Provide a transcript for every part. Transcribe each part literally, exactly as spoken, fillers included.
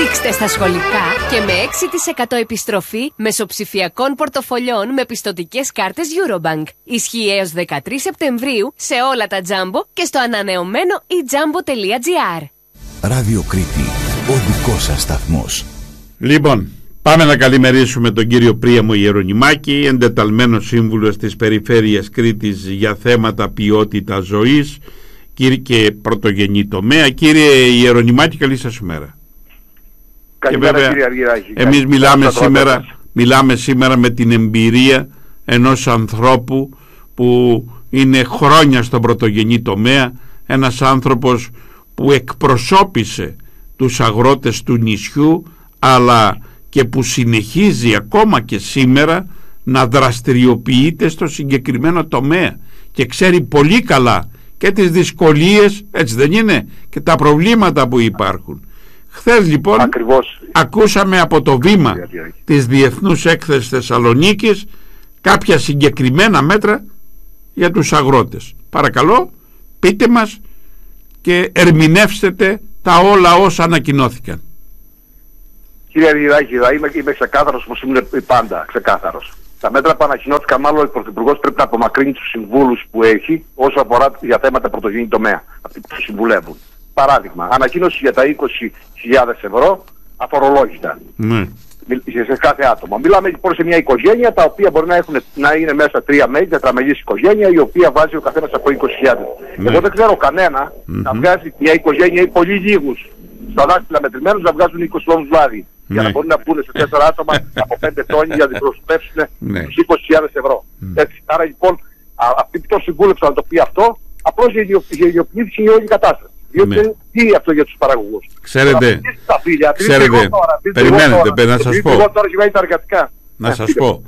Ρίξτε στα σχολικά και με έξι τοις εκατό επιστροφή μεσοψηφιακών πορτοφολιών με πιστωτικές κάρτες Eurobank. Ισχύει έως δεκατρείς Σεπτεμβρίου σε όλα τα Jumbo και στο ανανεωμένο e jumbo τελεία gr. Ράδιο Κρήτη, ο δικός σας σταθμός. Λοιπόν, πάμε να καλημερίσουμε τον κύριο Πρίαμο Ιερονυμάκη, εντεταλμένο σύμβουλος της Περιφέρειας Κρήτης για θέματα ποιότητα ζωής και πρωτογενή τομέα. Κύριε Ιερονυμάκη, καλή σας ημέρα. Καλημέρα, κύριε Αργυράκη. Εμείς μιλάμε σήμερα, μιλάμε σήμερα με την εμπειρία ενός ανθρώπου που είναι χρόνια στον πρωτογενή τομέα, ένας άνθρωπος που εκπροσώπησε τους αγρότες του νησιού, αλλά και που συνεχίζει ακόμα και σήμερα να δραστηριοποιείται στο συγκεκριμένο τομέα και ξέρει πολύ καλά και τις δυσκολίες, έτσι δεν είναι, και τα προβλήματα που υπάρχουν. Χθες λοιπόν Ακριβώς. ακούσαμε από το βήμα της Διεθνούς Έκθεσης Θεσσαλονίκης κάποια συγκεκριμένα μέτρα για τους αγρότες. Παρακαλώ, πείτε μας και ερμηνεύστε τα όλα όσα ανακοινώθηκαν. Κύριε Αργυράκη, είμαι, είμαι ξεκάθαρος όπως ήμουν πάντα ξεκάθαρος. Τα μέτρα που ανακοινώθηκαν, μάλλον ο Πρωθυπουργός πρέπει να απομακρύνει τους συμβούλους που έχει όσο αφορά για θέματα πρωτογενή τομέα, αυτοί που συμβουλεύουν. Παράδειγμα, ανακοίνωση για τα είκοσι χιλιάδες ευρώ αφορολόγητα. Ναι. Σε κάθε άτομο. Μιλάμε λοιπόν σε μια οικογένεια, τα οποία μπορεί να, έχουν, να είναι μέσα τρία μέλη, τετραμελής οικογένεια, η οποία βάζει ο καθένας από είκοσι χιλιάδες. Ναι. Εγώ δεν ξέρω κανένα mm-hmm. να βγάζει μια οικογένεια ή πολύ λίγους στα δάχτυλα μετρημένους να βγάζουν είκοσι τόνους λάδι. Ναι. Για να μπορούν να πούνε σε τέσσερα άτομα από πέντε τόνοι για να αντιπροσωπεύσουν ναι. τους είκοσι χιλιάδες ευρώ. Mm. Έτσι. Άρα λοιπόν, α, αυτοί που το συμβούλεψαν να το πει αυτό, απλώς γελιοποιήθηκε η όλη κατάσταση. Διότι ναι. τι είναι αυτό για τους παραγωγούς. Ξέρετε, φίλια, ξέρετε τώρα, περιμένετε, τώρα, να σας πω. Τώρα, να σας πω.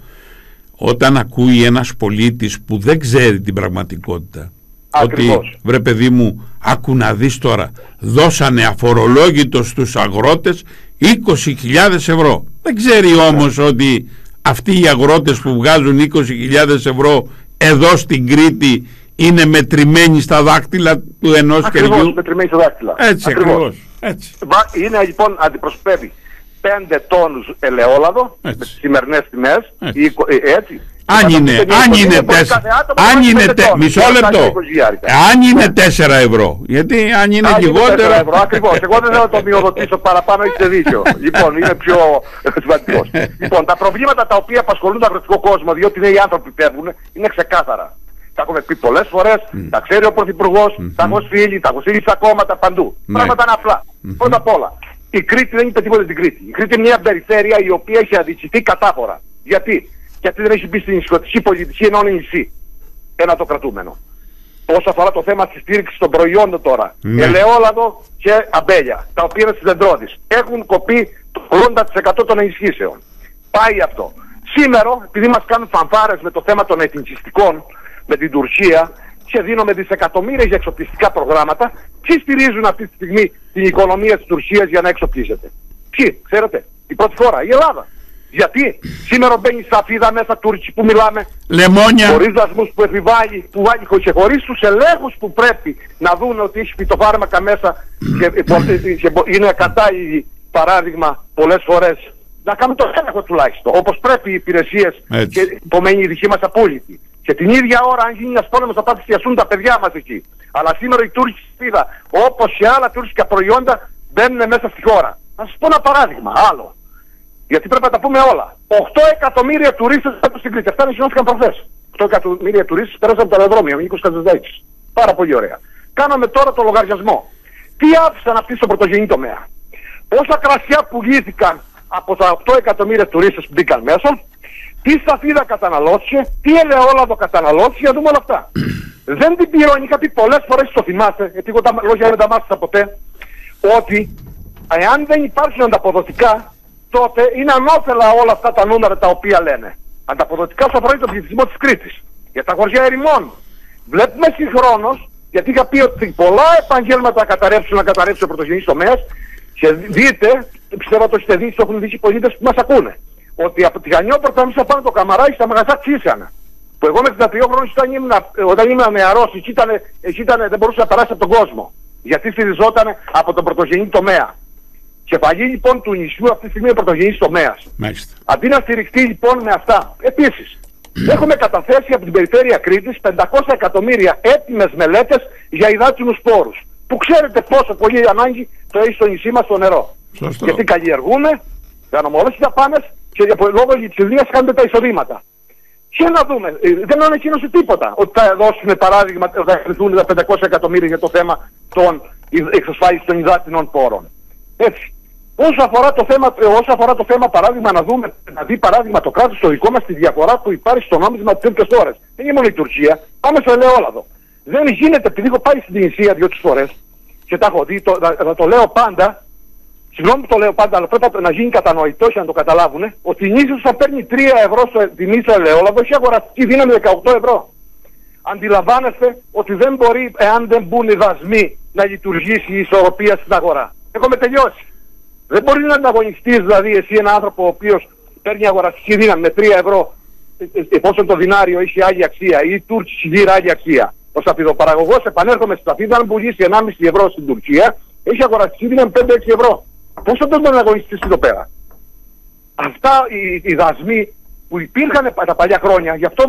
Όταν ακούει ένας πολίτης που δεν ξέρει την πραγματικότητα, ακριβώς. Ότι βρε παιδί μου, άκου να δεις τώρα, δώσανε αφορολόγητο στους αγρότες είκοσι χιλιάδες ευρώ. Δεν ξέρει όμως ναι. ότι αυτοί οι αγρότες που βγάζουν είκοσι χιλιάδες ευρώ εδώ στην Κρήτη είναι μετρημένοι στα δάκτυλα του ενός χεριού. Ακριβώς, μετρημένοι στα δάκτυλα. Έτσι, ακριβώς. Έτσι. Είναι λοιπόν, αντιπροσωπεύει πέντε τόνους ελαιόλαδο με τις σημερινές τιμές. Έτσι. Ή, έτσι. Αν είναι, αν είναι τέσσερα, αν είναι τε, μισό λεπτό, αν είναι τέσσερα ευρώ, γιατί αν είναι λιγότερο... ευρώ, ακριβώς, εγώ δεν θέλω να το μειοδοτήσω παραπάνω, έχετε δίκιο. Λοιπόν, είναι πιο σημαντικός. Λοιπόν, τα προβλήματα τα οποία απασχολούν τον αγροτικό κόσμο, διότι είναι οι άνθρωποι που πέφτουν, είναι ξεκάθαρα. Τα έχουμε πει πολλές φορές, mm. τα ξέρει ο Πρωθυπουργός, mm-hmm. τα έχω στείλει, τα έχω στείλει στα κόμματα παντού. Mm-hmm. Πράγματα είναι απλά. Mm-hmm. Πρώτα απ' όλα, η Κρήτη δεν είπε τίποτα την Κρήτη. Η Κρήτη είναι μια περιφέρεια η οποία έχει αδικηθεί κατάφορα. Γιατί? Γιατί δεν έχει μπει στην νησιωτική πολιτική ενώ είναι νησί. Ένα το κρατούμενο. Όσο αφορά το θέμα της στήριξης των προϊόντων τώρα, mm. ελαιόλαδο και αμπέλια, τα οποία είναι στις δεντρώτες, έχουν κοπεί το ογδόντα τοις εκατό των ενισχύσεων. Πάει αυτό. Σήμερα, επειδή μας κάνουν φανφάρες με το θέμα των εθνικιστικών, με την Τουρκία και δίνουμε δισεκατομμύρια για εξοπλιστικά προγράμματα, ποιοι στηρίζουν αυτή τη στιγμή την οικονομία της Τουρκίας για να εξοπλίζεται? Ποιοι, ξέρετε? Η πρώτη χώρα, η Ελλάδα. Γιατί σήμερα μπαίνει στα φίδα μέσα Τούρκοι που μιλάμε, λεμόνια, χωρίς δασμούς που επιβάλλει, που βάλει και χωρίς τους ελέγχους που πρέπει να δουν ότι έχει φυτοφάρμακα μέσα και, και είναι κατάλληλοι, παράδειγμα, πολλές φορές. Να κάνουμε το έλεγχο τουλάχιστον, όπως πρέπει οι υπηρεσίες και υπομένει η δική μας απόλυτη. Και την ίδια ώρα, αν γίνει ένας πόλεμος, θα πάνε να τα παιδιά μας εκεί. Αλλά σήμερα οι Τούρκοι σπίδα, όπως και άλλα τουρκικά προϊόντα, μπαίνουν μέσα στη χώρα. Να σας πω ένα παράδειγμα, άλλο. Γιατί πρέπει να τα πούμε όλα. οκτώ εκατομμύρια τουρίστες στην Κρήτη. Αυτά ανακοινώθηκαν προχθές. οκτώ εκατομμύρια τουρίστες πέρασαν από το αεροδρόμιο με είκοσι κατοστάριξης. Πάρα πολύ ωραία. Κάναμε τώρα το λογαριασμό. Τι άφησαν αυτοί στο πρωτογενή τομέα? Πόσα κρασιά πουλήθηκαν από τα οκτώ εκατομμύρια τουρίστες που μπήκαν μέσα? Τι σταφίδα καταναλώθηκε, τι ελαιόλαδο καταναλώθηκε, για να δούμε όλα αυτά. Δεν την πληρώνει, είχα πει πολλές φορές, το θυμάστε, γιατί εγώ τα λόγια δεν τα μάθησα ποτέ, ότι εάν δεν υπάρχουν ανταποδοτικά, τότε είναι ανώφελα όλα αυτά τα νούμερα τα οποία λένε. Ανταποδοτικά σου αφορά τον πληθυσμό της Κρήτης. Για τα χωριά ερημών. Βλέπουμε συγχρόνως, γιατί είχα πει ότι πολλά επαγγέλματα καταρρεύσουν να καταρρεύσει ο πρωτογενής τομέας, και δείτε, πιστεύω ότι το έχετε δει, το έχουν δει οι πολίτες που μας ακούνε, ότι από τη Γανιόπορτα μέσα πάνω το Καμαράκι στα μαγαζά ξύσανε. Που εγώ με εξήντα τρία χρόνους όταν ήμουν, όταν ήμουν νεαρός, εκεί, ήταν, εκεί ήταν, δεν μπορούσε να περάσει από τον κόσμο. Γιατί στηριζόταν από τον πρωτογενή τομέα. Κεφαλή λοιπόν του νησιού αυτή τη στιγμή είναι πρωτογενής τομέας. Μάλιστα. Αντί να στηριχτεί λοιπόν με αυτά, επίσης, έχουμε καταθέσει από την περιφέρεια Κρήτης πεντακόσια εκατομμύρια έτοιμες μελέτες για υδάτινους σπόρους. Που ξέρετε πόσο πολύ ανάγκη το έχει στο νησί μας το νερό. Σωστό. Γιατί καλλιεργούμε, για νομολόγηση δαπάνες και για λόγω λειψιδρίας κάνετε τα εισοδήματα. Και να δούμε, δεν ανακοίνωσε τίποτα ότι θα δώσουν παράδειγμα, θα χρειαστούν τα πεντακόσια εκατομμύρια για το θέμα των εξασφάλισης των υδάτινων πόρων. Έτσι. Όσο αφορά το θέμα, όσο αφορά το θέμα παράδειγμα, να δούμε, να δει παράδειγμα το κράτος το δικό μας τη διαφορά που υπάρχει στο νόμισμα τις τέτοιες ώρες. Δεν είναι μόνο η Τουρκία, πάμε στο ελαιόλαδο. Δεν γίνεται, επειδή έχω πάει στην Τινησία δύο-τρεις φορές και τα έχω δει, το, να, να το λέω πάντα, συγγνώμη που το λέω πάντα, αλλά πρέπει να γίνει κατανοητό και να το καταλάβουν, ότι η νήσος θα παίρνει τρία ευρώ στο τιμή στο ελαιόλαδο, έχει αγοραστική δύναμη δεκαοκτώ ευρώ. Αντιλαμβάνεστε ότι δεν μπορεί, εάν δεν μπουν οι δασμοί, να λειτουργήσει η ισορροπία στην αγορά. Έχουμε τελειώσει. Δεν μπορεί να ανταγωνιστείς δηλαδή εσύ ένα άνθρωπο ο οποίος παίρνει αγοραστική δύναμη με τρία ευρώ, εφόσον το δινάριο έχει άλλη αξία ή η Τούρκη λίρα άλλη αξία. Ο σταφιδοπαραγωγός, επανέρχομαι στη σταφίδα, αν πουλήσει ενάμιση ευρώ στην Τουρκία, έχει αγοραστική δύναμη πέντε έξι ευρώ. Πώς θα τον αγωνιστείς εδώ πέρα? Αυτά οι, οι δασμοί που υπήρχαν τα παλιά χρόνια, γι' αυτό